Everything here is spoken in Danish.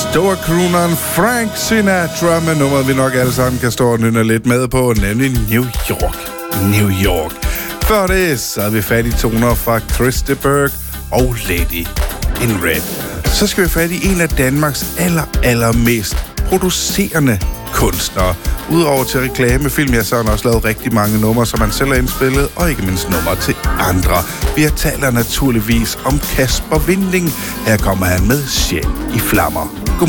storkroneren Frank Sinatra med nummeret, vi nok alle sammen kan stå og nynne lidt med på, nemlig New York. New York. Før det, så havde vi fat i toner fra Chris de Burgh og Lady in Red. Så skal vi fat i en af Danmarks allermest producerende kunstnere. Udover til reklamefilm, så har han også lavet rigtig mange numre, som han selv har indspillet, og ikke mindst numre til andre. Vi taler naturligvis om Kasper Winding. Her kommer han med Sjæl i flammer. God